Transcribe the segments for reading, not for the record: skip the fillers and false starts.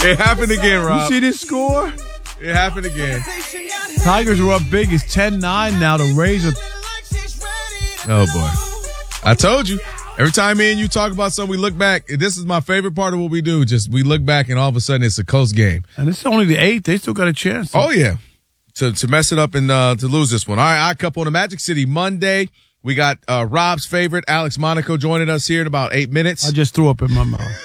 It happened again, Rob. You see this score? It happened again. Tigers are up big. It's 10-9 now. The Rays are... Oh, boy. I told you. Every time me and you talk about something, we look back. This is my favorite part of what we do. Just we look back, and all of a sudden, it's a close game. And it's only the 8th. They still got a chance. Oh, yeah. To mess it up and to lose this one. All right, I Cup on the Magic City Monday. We got Rob's favorite, Alex Monaco, joining us here in about 8 minutes. I just threw up in my mouth.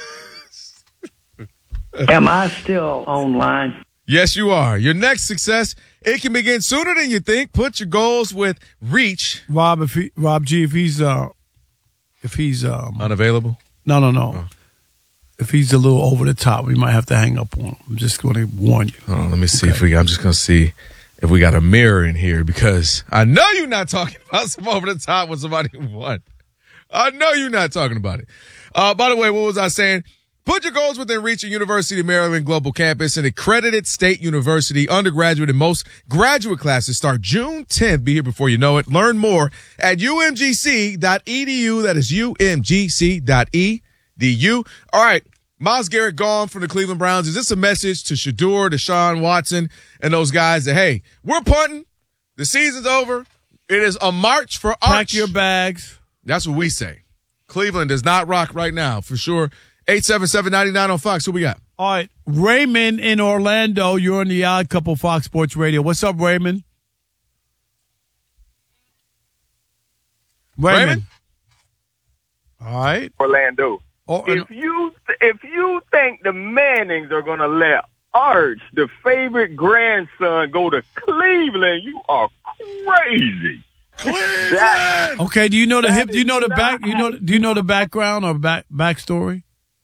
Am I still online? Yes, you are. Your next success, it can begin sooner than you think. Put your goals with Reach. Rob G, if he's Unavailable? No. Oh. If he's a little over the top, we might have to hang up on him. I'm just going to warn you. Hold on, let me see I'm just going to see if we got a mirror in here, because I know you're not talking about some over the top with somebody who won. I know you're not talking about it. By the way, what was I saying? Put your goals within reach of University of Maryland Global Campus, an accredited state university. Undergraduate and most graduate classes start June 10th. Be here before you know it. Learn more at umgc.edu. That is umgc.edu. All right. Myles Garrett gone from the Cleveland Browns. Is this a message to Shedeur, Deshaun Watson, and those guys that, hey, we're punting. The season's over. It is a march for Arch. Pack your bags. That's what we say. Cleveland does not rock right now, for sure. 877-99 on Fox. Who we got? All right. Raymond in Orlando. You're on the Odd Couple Fox Sports Radio. What's up, Raymond? Raymond? All right. Orlando. If you think the Mannings are going to let Arch, the favorite grandson, go to Cleveland, you are crazy. Cleveland! Okay, do you know the background or backstory?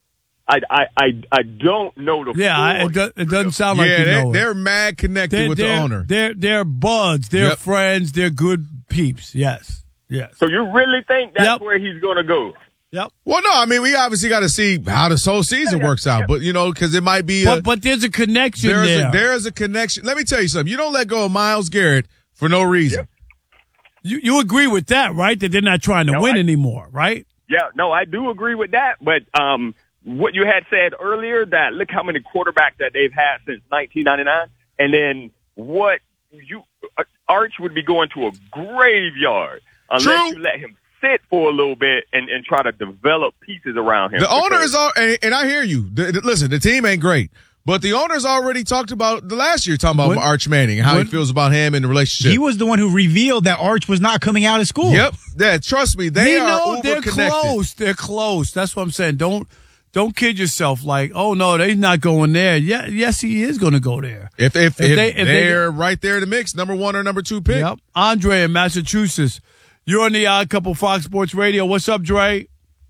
I don't know the it doesn't sound like you know. They're mad connected with the owner. They're buds. They're friends. They're good peeps. Yes. So you really think that's where he's going to go? Yep. Well, no, I mean, we obviously got to see how this whole season works out. But, because it might be But there's a connection there. There's a connection. Let me tell you something. You don't let go of Myles Garrett for no reason. You agree with that, right? That they're not trying to win anymore, right? Yeah, no, I do agree with that. But what you had said earlier, that look how many quarterbacks that they've had since 1999, and then what Arch would be going to a graveyard unless you let him sit for a little bit and try to develop pieces around him. The owner is and I hear you. Listen, the team ain't great. But the owner's already talked about the last year, talking about Arch Manning and how he feels about him and the relationship. He was the one who revealed that Arch was not coming out of school. Yep. Yeah, trust me, they're close. They're close. That's what I'm saying. Don't kid yourself like, oh, no, they're not going there. Yeah, yes, he is going to go there. If they're right there in the mix, number 1 or number 2 pick. Yep. Andre in Massachusetts. You're on the Odd Couple Fox Sports Radio. What's up, Dre?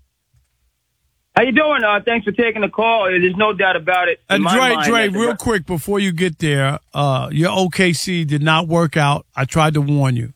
How you doing? Thanks for taking the call. There's no doubt about it. And Dre, real quick before you get there, your OKC did not work out. I tried to warn you.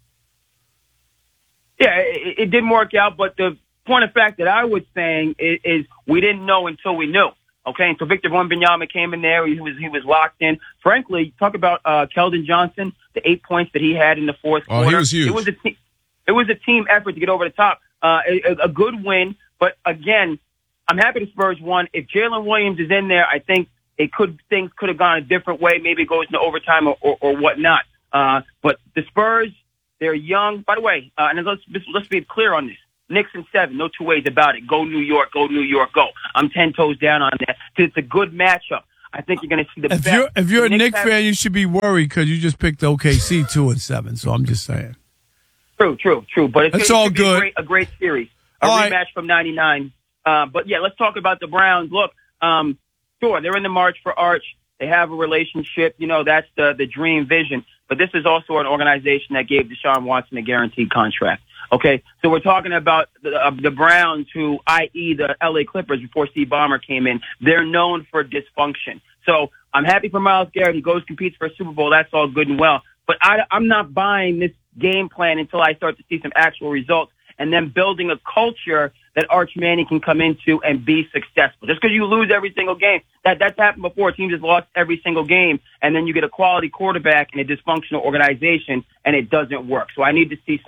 Yeah, it didn't work out, but the point of fact that I was saying is we didn't know until we knew. Okay, and so Victor Wembanyama came in there. He was locked in. Frankly, talk about Keldon Johnson, the 8 points that he had in the fourth quarter. He was huge. It was a team effort to get over the top. A good win, but again, I'm happy the Spurs won. If Jalen Williams is in there, I think things could have gone a different way. Maybe it goes into overtime or whatnot. But the Spurs, they're young. By the way, and let's be clear on this. Knicks in 7, no two ways about it. Go New York, go New York, go. I'm 10 toes down on that. It's a good matchup. I think you're going to see the best. If you're a Knicks fan, you should be worried because you just picked OKC 2-7. So I'm just saying. True. But it's all good. A great series. A rematch from '99. But yeah, let's talk about the Browns. Look, sure, they're in the march for Arch. They have a relationship. That's the dream vision. But this is also an organization that gave Deshaun Watson a guaranteed contract. Okay, so we're talking about the Browns, who, i.e. the L.A. Clippers before Steve Ballmer came in, they're known for dysfunction. So I'm happy for Myles Garrett. He goes, competes for a Super Bowl. That's all good and well. But I'm not buying this game plan until I start to see some actual results and then building a culture that Arch Manning can come into and be successful. Just because you lose every single game, that's happened before. Teams have lost every single game, and then you get a quality quarterback in a dysfunctional organization, and it doesn't work. So I need to see some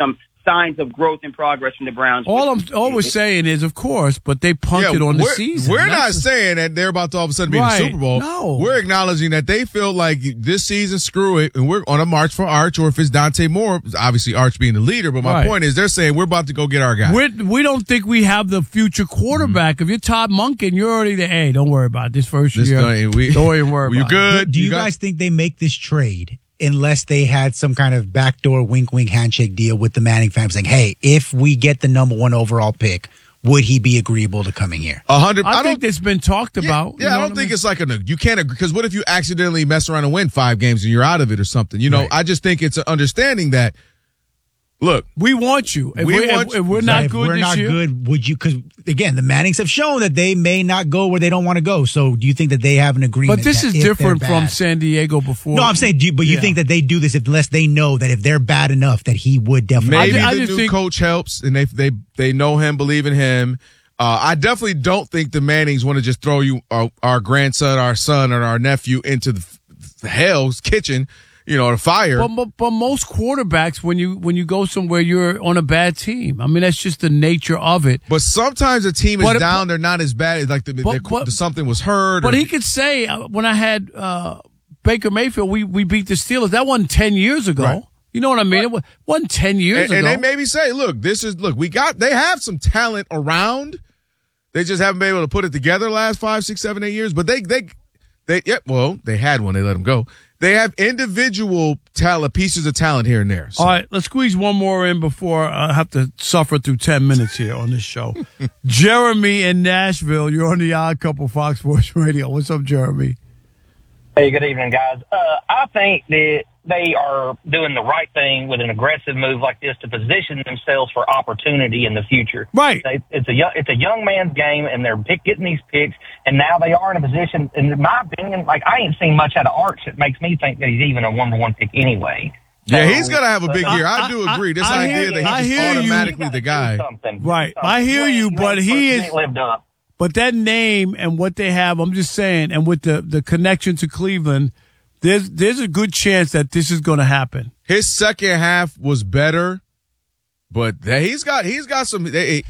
signs of growth and progress from the Browns. All we're saying is, of course, but they punted on the season. We're not saying that they're about to all of a sudden be in the Super Bowl. No. We're acknowledging that they feel like this season, screw it, and we're on a march for Arch, or if it's Dante Moore, obviously Arch being the leader. But my point is, they're saying we're about to go get our guy. We don't think we have the future quarterback. If you're Todd Monken, you're already there. Hey, don't worry about it. This first year. Don't even worry about it. You're good. Do you guys think they make this trade unless they had some kind of backdoor wink handshake deal with the Manning family saying, hey, if we get the number 1 overall pick, would he be agreeable to coming here? 100. I think it's been talked about. Yeah, I don't think it's like you can't agree, because what if you accidentally mess around and win 5 games and you're out of it or something? You know, I just think it's an understanding that, look, we want you. If we're not good, would you? Because again, the Mannings have shown that they may not go where they don't want to go. So, do you think that they have an agreement? But this is different from San Diego before. No, I'm saying, you think that they do this unless they know that if they're bad enough that he would definitely. Maybe the new coach helps, and they know him, believe in him. I definitely don't think the Mannings want to just throw you our grandson, our son, or our nephew into the hell's kitchen. You know, the fire. But most quarterbacks, when you go somewhere, you're on a bad team. I mean, that's just the nature of it. But sometimes a team is down; they're not as bad. Like something was heard. But he could say, when I had Baker Mayfield, we beat the Steelers. That wasn't 10 years ago. Right. You know what I mean? It wasn't 10 years ago. And they maybe say, they have some talent around. They just haven't been able to put it together the last 5, 6, 7, 8 years. But they had one. They let him go. They have individual talent, pieces of talent here and there. So. All right, let's squeeze one more in before I have to suffer through 10 minutes here on this show. Jeremy in Nashville, you're on the Odd Couple Fox Sports Radio. What's up, Jeremy? Hey, good evening, guys. I think that they are doing the right thing with an aggressive move like this to position themselves for opportunity in the future. Right. It's a young man's game, and they're getting these picks, and now they are in a position, in my opinion, like I ain't seen much out of Arch that makes me think that he's even a 1-1 pick anyway. Yeah, he's going to have a big year. I do agree. This idea that he's automatically the guy. Right. I hear you, but he is lived up. But that name and what they have, I'm just saying, and with the connection to Cleveland, there's a good chance that this is going to happen. His second half was better, but he's got some.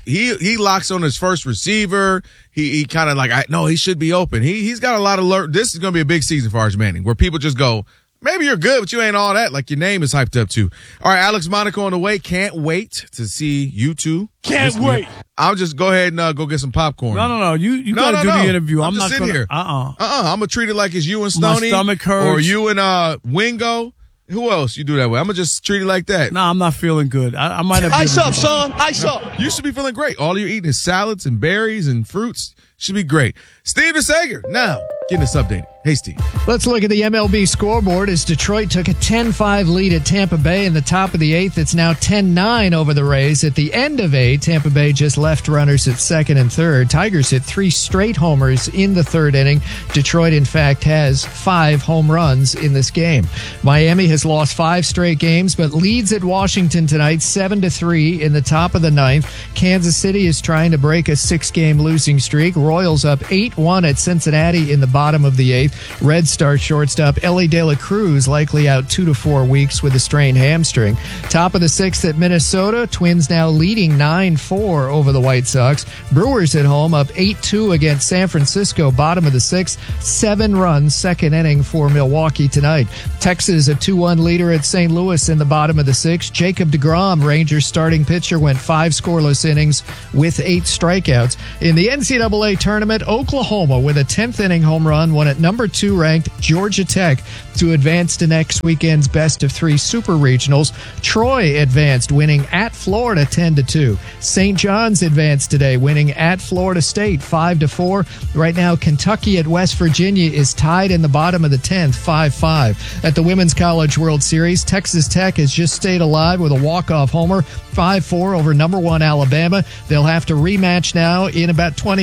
He locks on his first receiver. He kind of he should be open. He's got a lot of this is going to be a big season for Arch Manning, where people just go, maybe you're good, but you ain't all that. Like your name is hyped up too. All right, Alex Monaco on the way. Can't wait to see you two. Can't wait. I'll just go ahead and go get some popcorn. No. You got to do the interview. I'm not sitting here. I'm gonna treat it like it's you and Stoney. My stomach hurts. Or you and Wingo. Who else you do that with? I'm gonna just treat it like that. No, I'm not feeling good. I might have. Ice up, son. Ice up. You should be feeling great. All you're eating is salads and berries and fruits. Should be great. Steve DeSager, now getting us updated. Hey, Steve. Let's look at the MLB scoreboard as Detroit took a 10-5 lead at Tampa Bay in the top of the 8th. It's now 10-9 over the Rays. At the end of 8, Tampa Bay just left runners at second and third. Tigers hit 3 straight homers in the third inning. Detroit, in fact, has 5 home runs in this game. Miami has lost 5 straight games, but leads at Washington tonight 7-3 in the top of the 9th. Kansas City is trying to break a 6-game losing streak. Royals up 8-1 at Cincinnati in the bottom of the 8th. Red Star shortstop Ellie De La Cruz likely out 2 to 4 weeks with a strained hamstring. Top of the 6th at Minnesota. Twins now leading 9-4 over the White Sox. Brewers at home up 8-2 against San Francisco. Bottom of the 6th. 7 runs second inning for Milwaukee tonight. Texas a 2-1 leader at St. Louis in the bottom of the 6th. Jacob deGrom, Rangers starting pitcher, went 5 scoreless innings with 8 strikeouts. In the NCAA tournament, Oklahoma with a 10th inning home run won at number 2 ranked Georgia Tech to advance to next weekend's best of 3 super regionals. Troy advanced, winning at Florida 10-2. St. John's advanced today, winning at Florida State 5-4. Right now, Kentucky at West Virginia is tied in the bottom of the 10th, 5-5. At the Women's College World Series, Texas Tech has just stayed alive with a walk-off homer, 5-4 over number 1 Alabama. They'll have to rematch now in about 20 minutes,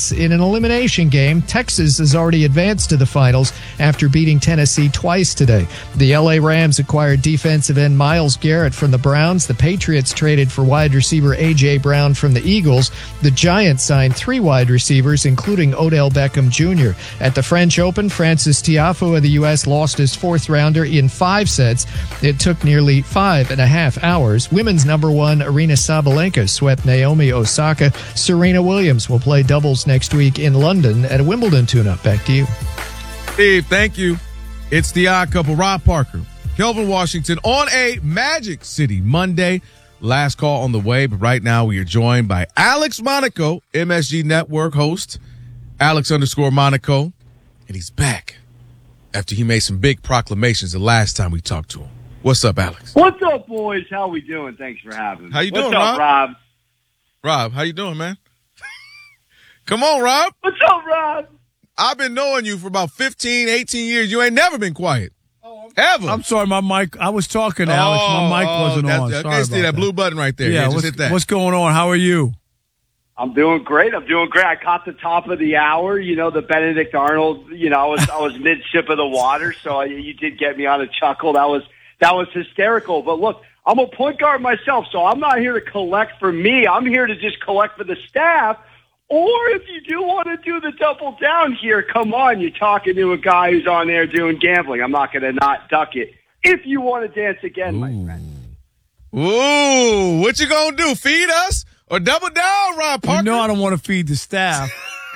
Nuggets in an elimination game. Texas has already advanced to the finals after beating Tennessee twice today. The LA Rams acquired defensive end Myles Garrett from the Browns. The Patriots traded for wide receiver A.J. Brown from the Eagles. The Giants signed 3 wide receivers, including Odell Beckham Jr. At the French Open, Francis Tiafoe of the U.S. lost his 4th rounder in 5 sets. It took nearly 5.5 hours. Women's number 1, Aryna Sabalenka, swept Naomi Osaka. Serena Williams will play doubles next week in London at a Wimbledon tune-up. Back to you. Steve, thank you. It's the Odd Couple. Rob Parker, Kelvin Washington on a Magic City Monday. Last call on the way, but right now we are joined by Alex Monaco, MSG Network host, Alex_Monaco, and he's back after he made some big proclamations the last time we talked to him. What's up, Alex? What's up, boys? How we doing? Thanks for having me. How you doing, What's up, Rob? Rob, how you doing, man? Come on, Rob. What's up, Rob? I've been knowing you for about 15, 18 years. You ain't never been quiet. Ever. I'm sorry, my mic. I was talking, Alex. My mic wasn't on. I sorry can't see that blue button right there. Yeah, just hit that. What's going on? How are you? I'm doing great. I caught the top of the hour. You know, the Benedict Arnold. You know, I was mid sip of the water, so you did get me on a chuckle. That was hysterical. But look, I'm a point guard myself, so I'm not here to collect for me. I'm here to just collect for the staff. Or if you do want to do the double down here, come on, you're talking to a guy who's on there doing gambling. I'm not going to not duck it. If you want to dance again, my friend. Ooh, what you going to do? Feed us or double down, Rob Parker? You know I don't want to feed the staff.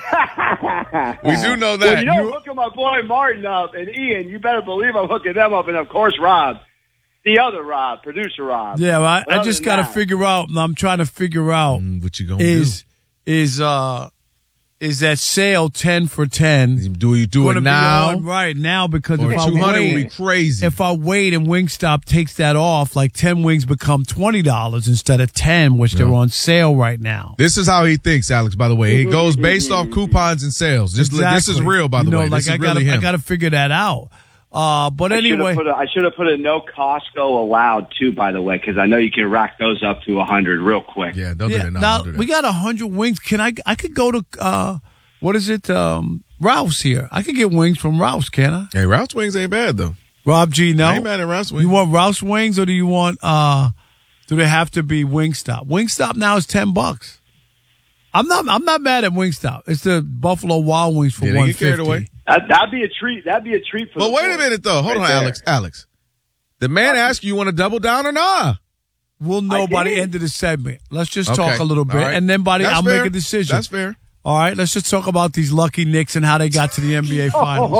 We do know that. Well, you know, hooking my boy Martin up and Ian, you better believe I'm hooking them up. And, of course, Rob, the other Rob, producer Rob. Yeah, well, I just got to figure out, I'm trying to figure out what you going to do. Is that sale 10 for 10? Do you do it now? Right now, because or if I 200 wait, would be crazy. If I wait and Wingstop takes that off, like 10 wings become $20 instead of 10, which they're on sale right now. This is how he thinks, Alex. By the way, he goes based off coupons and sales. This is real, by the way. Like this is really him. I got to figure that out. But anyway, I should have put a no Costco allowed too, by the way, because I know you can rack those up to 100 real quick. Yeah, don't do that. Now we got 100 wings. I could go to what is it? Ralph's here. I could get wings from Ralph's, can I? Hey, Ralph's wings ain't bad though. Rob G, no. I ain't mad at Ralph's wings. You want Ralph's wings or do you want? Do they have to be Wingstop? Wingstop now is $10. I'm not mad at Wingstop. It's the Buffalo Wild Wings for $150. Get carried away. That'd be a treat. That'd be a treat for. But wait a minute though. Hold on, there. Alex. The man asked you want to double down or not? We'll know by the end of the segment. Let's just talk a little bit, and then I'll make a decision. That's fair. All right, let's just talk about these lucky Knicks and how they got to the NBA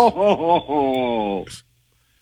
Finals.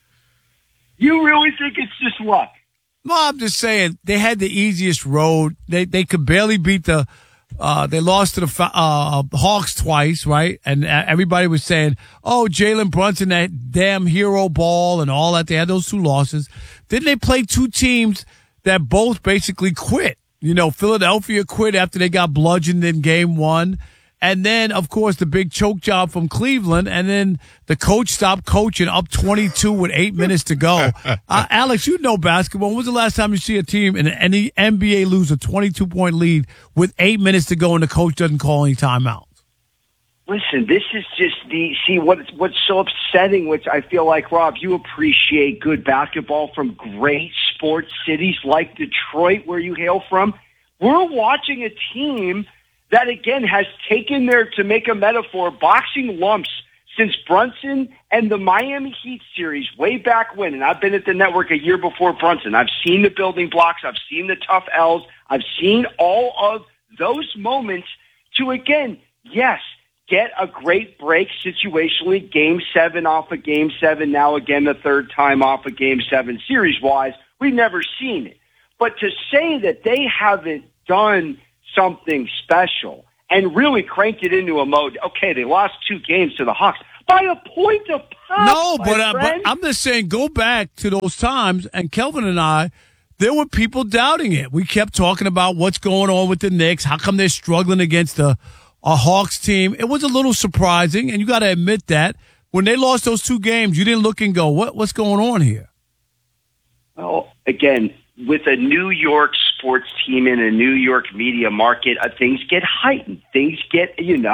You really think it's just luck? No, I'm just saying they had the easiest road. They could barely beat the. They lost to the Hawks twice, right? And everybody was saying, "Oh, Jalen Brunson, that damn hero ball and all that." They had those 2 losses. Then they played 2 teams that both basically quit. You know, Philadelphia quit after they got bludgeoned in Game 1. And then, of course, the big choke job from Cleveland. And then the coach stopped coaching up 22 with 8 minutes to go. Alex, you know basketball. When was the last time you see a team in the NBA lose a 22-point lead with 8 minutes to go and the coach doesn't call any timeouts? Listen, this is just what's so upsetting, which I feel like, Rob, you appreciate good basketball from great sports cities like Detroit, where you hail from. We're watching a team that, again, has taken to make a metaphor, boxing lumps since Brunson and the Miami Heat series way back when. And I've been at the network a year before Brunson. I've seen the building blocks. I've seen the tough L's. I've seen all of those moments to, again, yes, get a great break situationally. Game 7 off of Game 7. Now, again, the third time off of Game 7 series-wise. We've never seen it. But to say that they haven't done something special and really cranked it into a mode. Okay, they lost 2 games to the Hawks by a point of pop. No, but I'm just saying, go back to those times, and Kelvin and I, there were people doubting it. We kept talking about what's going on with the Knicks. How come they're struggling against a Hawks team? It was a little surprising, and you got to admit that when they lost those 2 games, you didn't look and go, what's going on here? Well, again, with a New York sports team in a New York media market, things get heightened. Things get,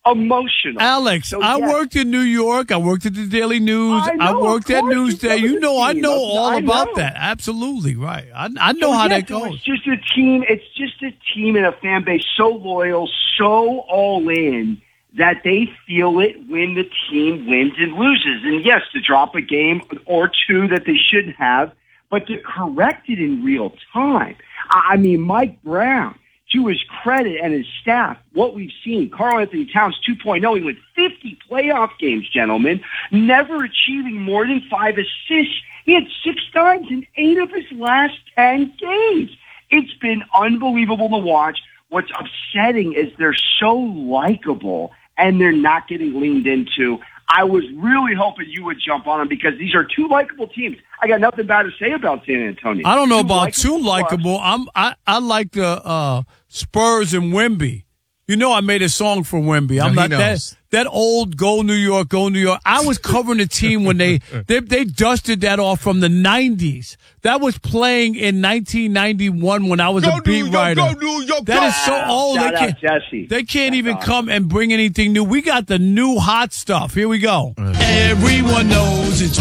emotional. Alex, So, I yes. worked in New York. I worked at the Daily News. I know, I worked of at course, Newsday. you You know, I team. know all I about know. that. Absolutely, right. I know So, how yes, that so goes. It's just a team. It's just a team and a fan base so loyal, so all in that they feel it when the team wins and loses. And yes, to drop a game or two that they shouldn't have, but to correct it in real time. I mean, Mike Brown, to his credit and his staff, what we've seen, Karl Anthony Towns 2.0, he went 50 playoff games, gentlemen, never achieving more than 5 assists. He had 6 times in 8 of his last 10 games. It's been unbelievable to watch. What's upsetting is they're so likable and they're not getting leaned into. I was really hoping you would jump on them because these are 2 likable teams. I got nothing bad to say about San Antonio. I don't know 2 about too likable. I like the Spurs and Wemby. You know, I made a song for Wemby. I'm No, not he knows. that old. Go New York, go New York. I was covering the team when they dusted that off from the '90s. That was playing in 1991 when I was a beat writer. Go New York, That is so old. Shout out Jesse. They can't even come and bring anything new. We got the new hot stuff. Here we go. Everyone knows it's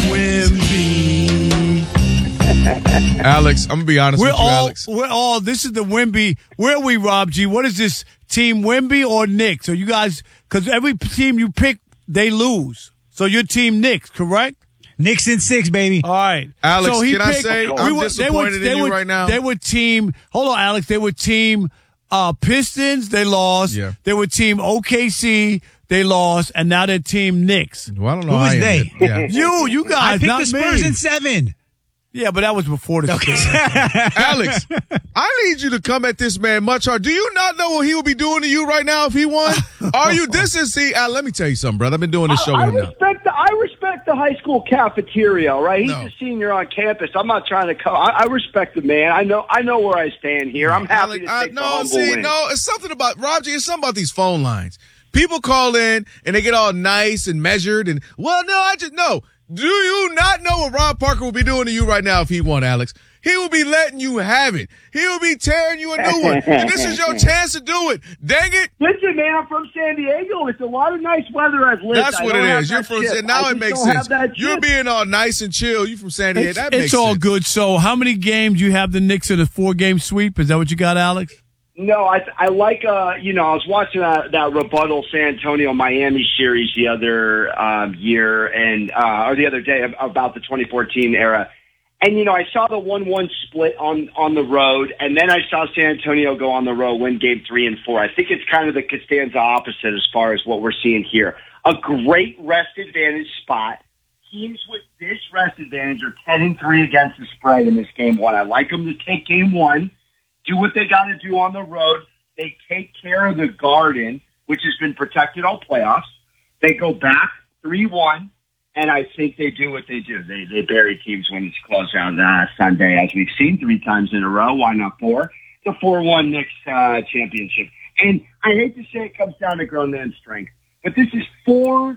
Wemby. Alex, I'm gonna be honest with you, Alex. This is the Wemby. Where are we, Rob G? What is this, Team Wemby or Knicks? So you guys, because every team you pick, they lose. So you're Team Knicks, correct? Knicks in 6, baby. All right. Alex, so he can I picked- say I'm disappointed in you right now? They were team, hold on, Alex. They were team Pistons. They lost. Yeah. They were team OKC. They lost. And now they're team Knicks. Well, I don't know. Who how was I they? ended. Yeah. You guys, I picked not the Spurs me. in 7. Yeah, but that was before the Alex, I need you to come at this man much harder. Do you not know what he would be doing to you right now if he won? Are you? Let me tell you something, brother. I've been doing this show with him now. I respect the high school cafeteria, all right? He's No. a senior on campus. I'm not trying to come. I respect the man. I know where I stand here. I'm happy to take the humble win. It's something about Rob G. It's something about these phone lines. People call in and they get all nice and measured and no. Do you not know what Ron Parker will be doing to you right now if he won, Alex? He will be letting you have it. He will be tearing you a new one. And this is your chance to do it. Dang it. Listen, man, I'm from San Diego. It's a lot of nice weather I've lived. That's what it is. You're from now it makes sense. You're Chip. being all nice and chill. You from San Diego. That makes It's all sense. good. So how many games you have the Knicks in a 4-game sweep? Is that what you got, Alex? No, I like, I was watching that rebuttal San Antonio Miami series the other year or the other day about the 2014 era. And, I saw the 1-1 split on the road, and then I saw San Antonio go on the road, win game 3 and 4. I think it's kind of the Costanza opposite as far as what we're seeing here. A great rest advantage spot. Teams with this rest advantage are 10-3 against the spread in this game 1. I like them to take game 1. Do what they got to do on the road. They take care of the Garden, which has been protected all playoffs. They go back 3-1, and I think they do what they do. They bury teams when it's close on Sunday, as we've seen 3 times in a row. Why not 4? The 4-1 Knicks championship. And I hate to say it comes down to grown man strength, but this is 4-5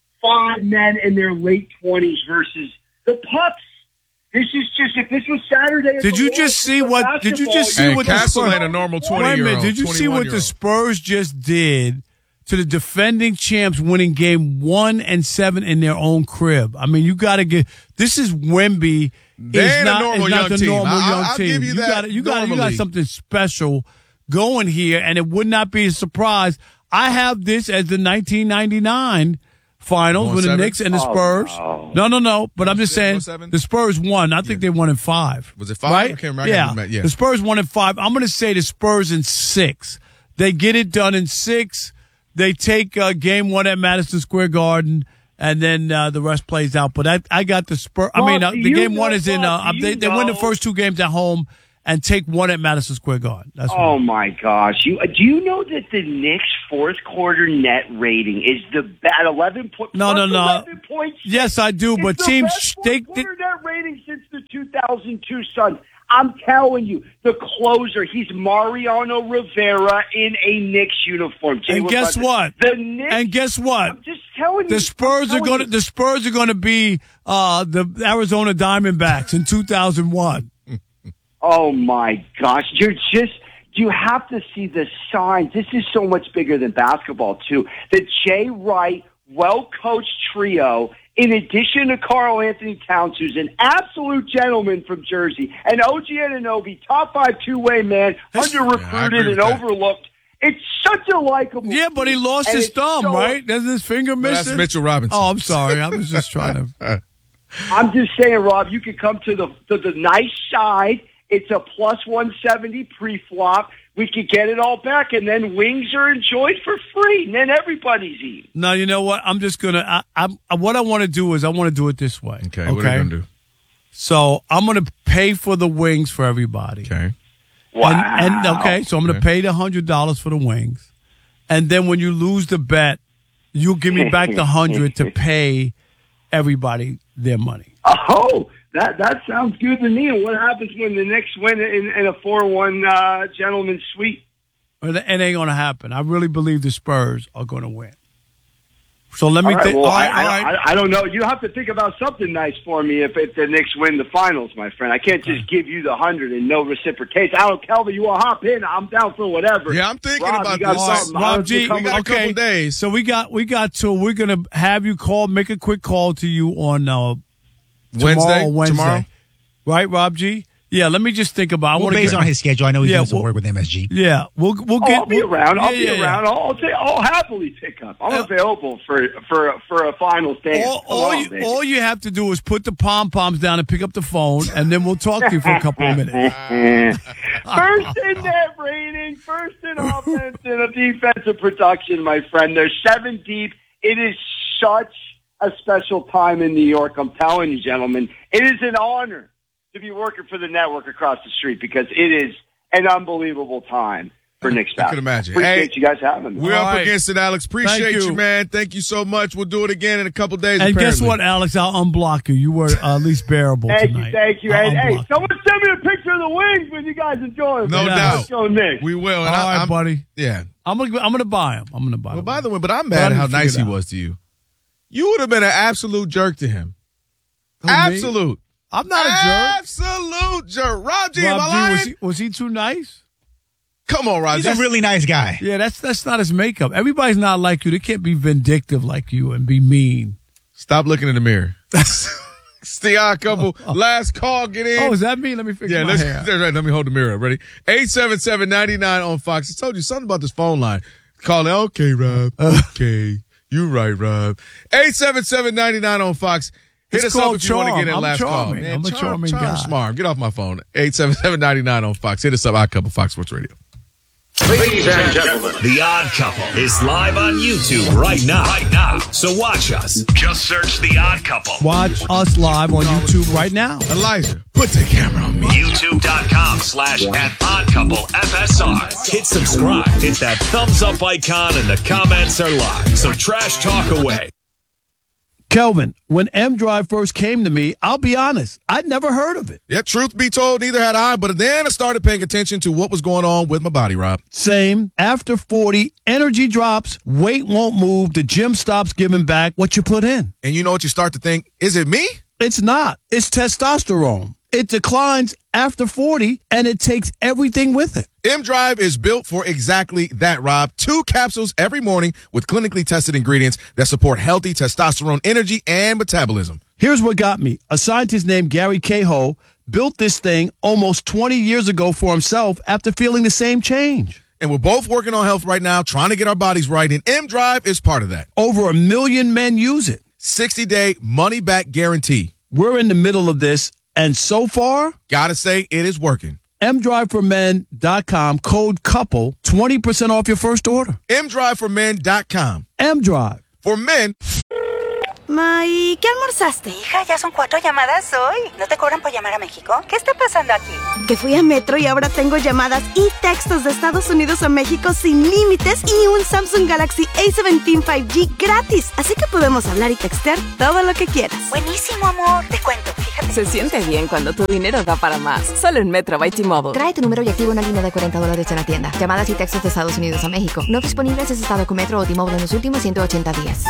men in their late 20s versus the Pups. This is just, if this was Saturday. Did you just see what the Castle Spurs ain't a normal Wait a minute, 20-year-old. did you see what the Spurs just did to the defending champs, winning game 1 and 7 in their own crib? I mean, you got to get. This is Wemby. They ain't a normal young the team. normal young I'll team. give you that You got normally. something special going here, and it would not be a surprise. I have this as the 1999 finals Going with the 7? Knicks and the Spurs. No. But I'm just saying 7? the Spurs won. I think they won in 5. Was it 5? Right? I can't remember. Yeah. The Spurs won in 5. I'm going to say the Spurs in 6. They get it done in 6. They take game 1 at Madison Square Garden, and then the rest plays out. But I got the Spurs. The game 1 is in. They win the first 2 games at home and take 1 at Madison Square Garden. That's Oh my gosh! Do you know that the Knicks' fourth quarter net rating is at 11 points? No. 11 points. Yes, I do. But It's teams the best fourth quarter net rating since the 2002 Suns. I'm telling you, the closer, he's Mariano Rivera in a Knicks uniform. And guess what? The Knicks. And guess what? I'm just telling you. The Spurs are going. The Spurs are going to be the Arizona Diamondbacks in 2001. Oh my gosh, you're just you have to see the signs. This is so much bigger than basketball, too. The Jay Wright, well-coached trio, in addition to Karl Anthony Towns, who's an absolute gentleman from Jersey, and OG Anunoby, top 5 two-way man, under-recruited and overlooked. It's such a likable Yeah, but he lost his thumb, right? Doesn't his finger miss That's Mitchell Robinson. Oh, I'm sorry. I was just trying to. I'm just saying, Rob, you could come to the nice side. It's a plus 170 pre-flop. We could get it all back, and then wings are enjoyed for free, and then everybody's eating. No, you know what? I'm just going to what I want to do is I want to do it this way. Okay, what are you going to do? So I'm going to pay for the wings for everybody. Okay. Wow. And so I'm going to pay the $100 for the wings. And then when you lose the bet, you'll give me back the $100 to pay everybody their money. Oh, that sounds good to me. And what happens when the Knicks win in a 4-1 gentleman's sweep? It ain't going to happen. I really believe the Spurs are going to win. So let me think. Well, all right. I don't know. You have to think about something nice for me if the Knicks win the finals, my friend. I can't just give you the 100 and no reciprocation. I don't, Kelvin, you want to hop in? I'm down for whatever. Yeah, I'm thinking Rob, about you got this. something. Rob G, we got a couple days. So we got to. We're going to have you make a quick call to you on Wednesday. Tomorrow, right, Rob G? Yeah, let me just think about it. Based on his schedule, I know he's doing some work with MSG. Yeah, we'll get. I'll be around. I'll be around. I'll happily pick up. I'm available for a final stand. All you have to do is put the pom-poms down and pick up the phone, and then we'll talk to you for a couple of minutes. First in net rating, first in offense and a defensive production, my friend. They're 7 deep. It is such a special time in New York. I'm telling you, gentlemen, it is an honor to be working for the network across the street because it is an unbelievable time for Knicks basketball. I can imagine. Appreciate you guys having me. We're up against it, Alex. Appreciate you, man. Thank you so much. We'll do it again in a couple days. And apparently. guess what, Alex? I'll unblock you. You were at least bearable tonight. Thank you. Hey, someone send me a picture of the wings when you guys enjoy it. No doubt. Let's go, Knicks. We will. All right, buddy. Yeah. I'm gonna buy him. Well, by the way, but I'm mad how nice he was to you. You would have been an absolute jerk to him. Absolute. I'm not a jerk. Absolute jerk. Rob G, am I lying? Was he too nice? Come on, Rob G. He's a really nice guy. Yeah, that's not his makeup. Everybody's not like you. They can't be vindictive like you and be mean. Stop looking in the mirror. It's the odd couple. Last call, get in. Oh, is that me? Let me fix my hair. That's right. Let me hold the mirror up. Ready? 877-99 on Fox. I told you something about this phone line. Call it. Okay, Rob. Okay. You right, Rob. 877-99 on Fox. Hit us up if you want to get in last call. Man, I'm a charming guy. Smart. Get off my phone. 877-99 on Fox. Hit us up. Odd Couple, Fox Sports Radio. Ladies and gentlemen, The Odd Couple is live on YouTube right now. So watch us. Just search The Odd Couple. Watch us live on YouTube right now. Elijah, put the camera on me. YouTube.com/@oddcouplefsr. Hit subscribe. Hit that thumbs up icon and the comments are live. So trash talk away. Kelvin, when M Drive first came to me, I'll be honest, I'd never heard of it. Yeah, truth be told, neither had I, but then I started paying attention to what was going on with my body, Rob. Same. After 40, energy drops, weight won't move, the gym stops giving back what you put in. And you know what you start to think? Is it me? It's not. It's testosterone. It declines after 40, and it takes everything with it. M-Drive is built for exactly that, Rob. 2 capsules every morning with clinically tested ingredients that support healthy testosterone energy and metabolism. Here's what got me. A scientist named Gary Cahill built this thing almost 20 years ago for himself after feeling the same change. And we're both working on health right now, trying to get our bodies right, and M-Drive is part of that. Over 1 million men use it. 60-day money-back guarantee. We're in the middle of this, and so far, gotta say, it is working. mdriveformen.com, code COUPLE, 20% off your first order. mdriveformen.com. M-Drive. For men. Ma, ¿y qué almorzaste? Hija, ya son 4 llamadas hoy. ¿No te cobran por llamar a México? ¿Qué está pasando aquí? Que fui a Metro y ahora tengo llamadas y textos de Estados Unidos a México sin límites y un Samsung Galaxy A17 5G gratis. Así que podemos hablar y textear todo lo que quieras. Buenísimo, amor. Te cuento, fíjate. Se siente bien cuando tu dinero da para más. Solo en Metro by T-Mobile. Trae tu número y activa una línea de $40 en la tienda. Llamadas y textos de Estados Unidos a México. No disponibles en estado con Metro o T-Mobile en los últimos 180 días.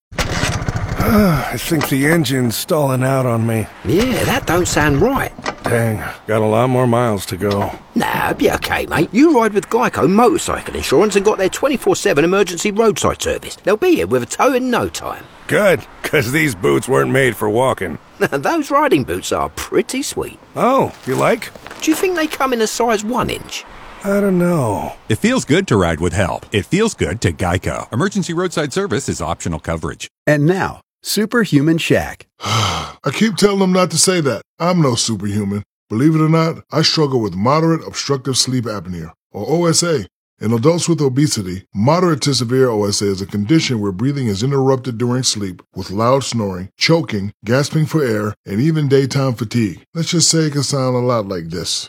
I think the engine's stalling out on me. Yeah, that don't sound right. Dang, got a lot more miles to go. Nah, be okay, mate. You ride with Geico Motorcycle Insurance and got their 24/7 emergency roadside service. They'll be here with a tow in no time. Good, because these boots weren't made for walking. Those riding boots are pretty sweet. Oh, you like? Do you think they come in a size 1 inch? I don't know. It feels good to ride with help. It feels good to Geico. Emergency roadside service is optional coverage. And now, Superhuman Shaq. I keep telling them not to say that. I'm no superhuman. Believe it or not, I struggle with moderate obstructive sleep apnea, or OSA. In adults with obesity, moderate to severe OSA is a condition where breathing is interrupted during sleep with loud snoring, choking, gasping for air, and even daytime fatigue. Let's just say it can sound a lot like this.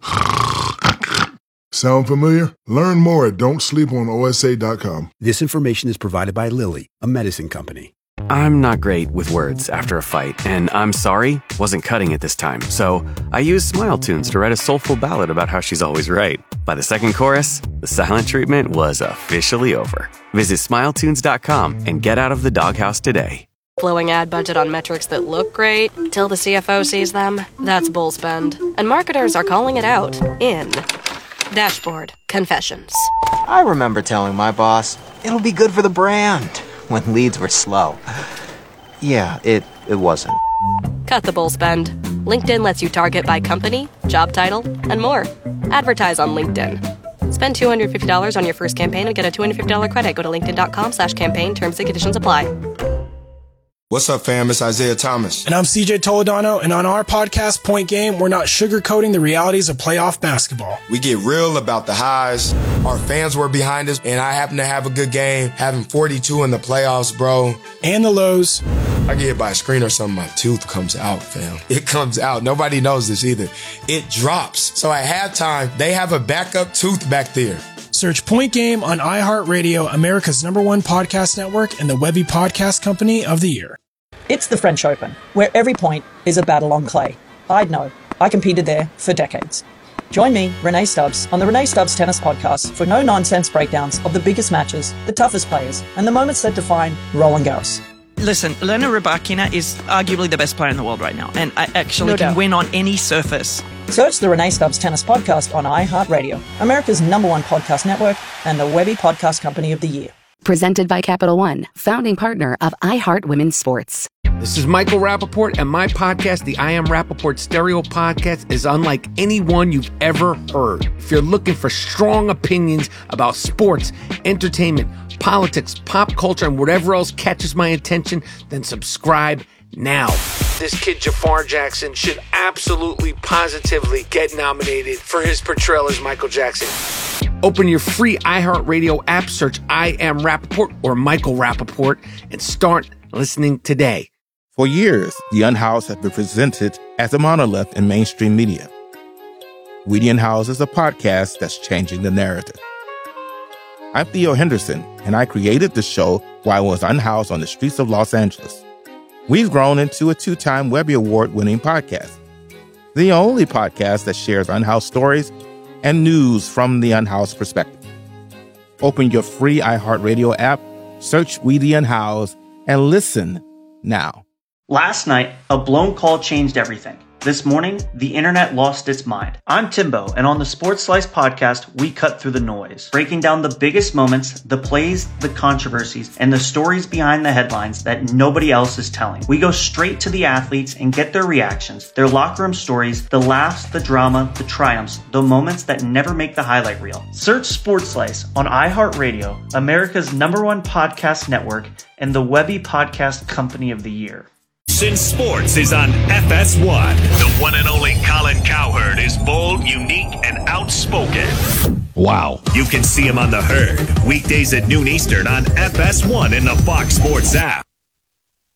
Sound familiar? Learn more at don'tsleeponosa.com. This information is provided by Lilly, a medicine company. I'm not great with words after a fight, and I'm sorry wasn't cutting it this time, so I used Smile Tunes to write a soulful ballad about how she's always right. By the second chorus, the silent treatment was officially over. Visit SmileTunes.com and get out of the doghouse today. Blowing ad budget on metrics that look great till the CFO sees them? That's bull spend. And marketers are calling it out in Dashboard Confessions. I remember telling my boss, it'll be good for the brand, when leads were slow. Yeah, it wasn't. Cut the bull spend. LinkedIn lets you target by company, job title, and more. Advertise on LinkedIn. Spend $250 on your first campaign and get a $250 credit. Go to linkedin.com/campaign. Terms and conditions apply. What's up, fam? It's Isaiah Thomas. And I'm CJ Toledano, and on our podcast, Point Game, we're not sugarcoating the realities of playoff basketball. We get real about the highs. Our fans were behind us, and I happen to have a good game, having 42 in the playoffs, bro. And the lows. I get hit by a screen or something, my tooth comes out, fam. It comes out. Nobody knows this either. It drops. So at halftime, they have a backup tooth back there. Search Point Game on iHeartRadio, America's #1 podcast network, and the Webby Podcast Company of the Year. It's the French Open, where every point is a battle on clay. I'd know. I competed there for decades. Join me, Renee Stubbs, on the Renee Stubbs Tennis Podcast for no-nonsense breakdowns of the biggest matches, the toughest players, and the moments that define Roland Garros. Listen, Elena Rybakina is arguably the best player in the world right now, and I actually can win on any surface. Search the Renee Stubbs Tennis Podcast on iHeartRadio, America's #1 podcast network, and the Webby Podcast Company of the Year. Presented by Capital One, founding partner of iHeart Women's Sports. This is Michael Rappaport, and my podcast, the I Am Rappaport Stereo Podcast, is unlike any one you've ever heard. If you're looking for strong opinions about sports, entertainment, politics, pop culture, and whatever else catches my attention, then subscribe now. This kid Jafar Jackson should absolutely, positively get nominated for his portrayal as Michael Jackson. Open your free iHeartRadio app, search I Am Rappaport or Michael Rappaport, and start listening today. For years, The Unhoused has been presented as a monolith in mainstream media. We The Unhoused is a podcast that's changing the narrative. I'm Theo Henderson, and I created the show while I was unhoused on the streets of Los Angeles. We've grown into a 2-time Webby Award-winning podcast, the only podcast that shares unhoused stories and news from the unhoused perspective. Open your free iHeartRadio app, search We The Unhoused, and listen now. Last night, a blown call changed everything. This morning, the internet lost its mind. I'm Timbo, and on the Sports Slice podcast, we cut through the noise, breaking down the biggest moments, the plays, the controversies, and the stories behind the headlines that nobody else is telling. We go straight to the athletes and get their reactions, their locker room stories, the laughs, the drama, the triumphs, the moments that never make the highlight reel. Search Sports Slice on iHeartRadio, America's #1 podcast network, and the Webby Podcast Company of the Year. Since sports is on FS1, the one and only Colin Cowherd is bold, unique, and outspoken. Wow. You can see him on The Herd, weekdays at noon Eastern on FS1 in the Fox Sports app.